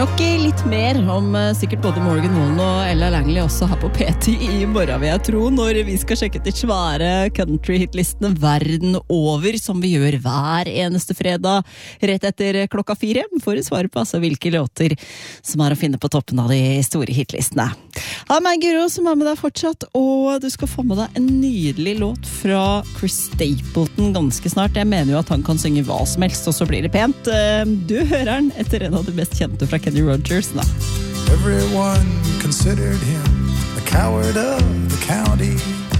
Nok litt mer om sikkert både Morgan Wallen og Ella Langley også her på P10 i morgen, vil jeg tro, når vi skal sjekke de svære country-hitlistene verden over, som vi gjør hver eneste fredag rett etter 4:00, for å svare på altså hvilke låter som å finne på toppen av de store hitlistene. Ha meg, Guro, som med deg fortsatt, og du skal få med deg en nydelig låt fra Chris Stapleton ganske snart. Jeg mener jo at han kan synge hva som helst, og så blir det pent. Du hører den etter en av de mest kjente fra Kenny Rogers, da. Everyone considered him the coward of the county.